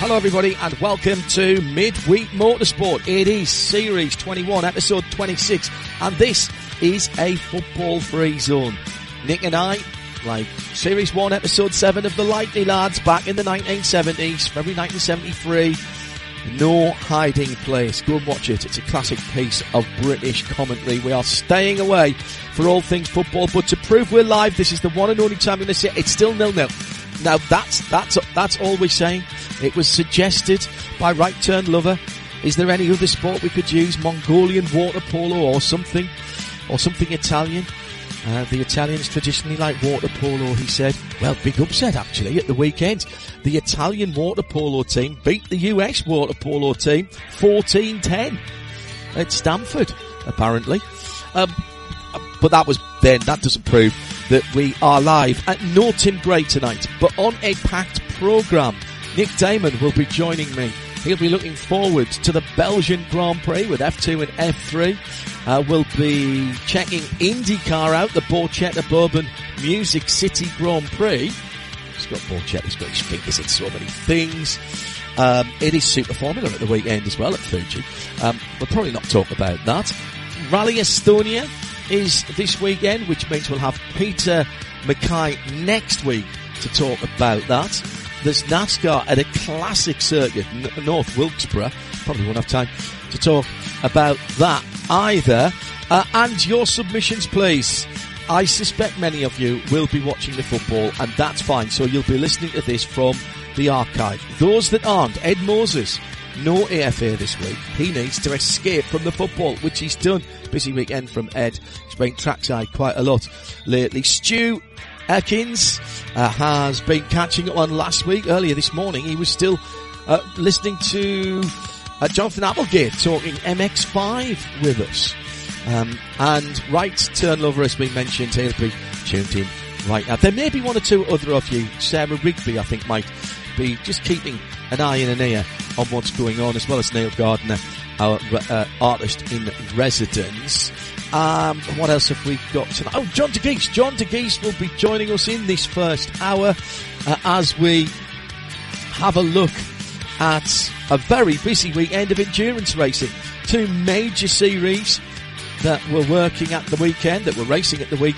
Hello everybody and welcome to Midweek Motorsport. It is Series 21, Episode 26, and this is a football-free zone. Nick and I, like Series 1, Episode 7 of the Likely Lads back in the 1970s, February 1973. No hiding place. Go and watch it. It's a classic piece of British commentary. We are staying away for all things football, but to prove we're live, this is the one and only time in the city. It's still 0-0. Now that's all we're saying. It was suggested by Right Turn Lover. Is there any other sport we could use? Mongolian water polo or something Italian? The Italians traditionally like water polo, he said. Well, big upset actually at the weekend. The Italian water polo team beat the US water polo team 14-10 at Stamford, apparently. But that was then. That doesn't prove that we are live. No Tim Gray tonight, but on a packed programme. Nick Damon will be joining me. He'll be looking forward to the Belgian Grand Prix with F2 and F3. We'll be checking IndyCar out, the Borchetta Bourbon Music City Grand Prix. Scott Borchetta's got his fingers in so many things. It is Super Formula at the weekend as well at Fuji. We'll probably not talk about that. Rally Estonia is this weekend, which means we'll have Peter Mackay next week to talk about that. There's NASCAR at a classic circuit, North Wilkesboro. Probably won't have time to talk about that either. And your submissions, please. I suspect many of you will be watching the football, and that's fine. So you'll be listening to this from the archive. Those that aren't, Ed Moses, no AFA this week. He needs to escape from the football, which he's done. Busy weekend from Ed. He's been trackside quite a lot lately. Stu Ekins has been catching up on last week. Earlier this morning, he was still listening to Jonathan Applegate talking MX5 with us. And Right Turn Lover has been mentioned. He'll be tuned in right now. There may be one or two other of you. Sarah Rigby, I think, might be just keeping an eye and an ear on what's going on, as well as Neil Gardner, our artist in residence. What else have we got tonight? Oh, John DeGeese. John DeGeese will be joining us in this first hour as we have a look at a very busy weekend of endurance racing. Two major series that were working at the weekend, that were racing at the weekend.